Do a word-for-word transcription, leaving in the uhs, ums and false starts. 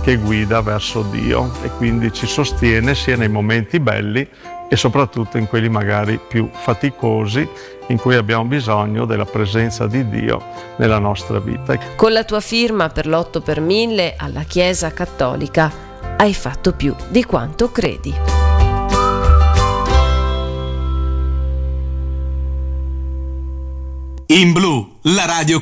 che guida verso Dio e quindi ci sostiene sia nei momenti belli e soprattutto in quelli magari più faticosi, in cui abbiamo bisogno della presenza di Dio nella nostra vita. Con la tua firma per l'otto per mille alla Chiesa Cattolica hai fatto più di quanto credi. In Blu, la radio